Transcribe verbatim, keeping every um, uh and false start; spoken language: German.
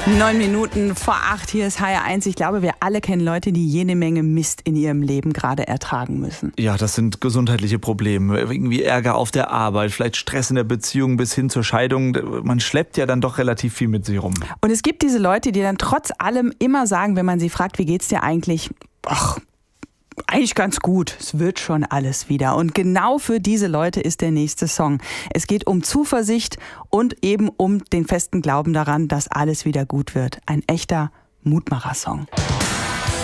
Neun Minuten vor acht, hier ist H R eins. Ich glaube, wir alle kennen Leute, die jede Menge Mist in ihrem Leben gerade ertragen müssen. Ja, das sind gesundheitliche Probleme. Irgendwie Ärger auf der Arbeit, vielleicht Stress in der Beziehung bis hin zur Scheidung. Man schleppt ja dann doch relativ viel mit sich rum. Und es gibt diese Leute, die dann trotz allem immer sagen, wenn man sie fragt, wie geht's dir eigentlich? Ach, eigentlich ganz gut, es wird schon alles wieder. Und genau für diese Leute ist der nächste Song. Es geht um Zuversicht und eben um den festen Glauben daran, dass alles wieder gut wird. Ein echter Mutmacher-Song.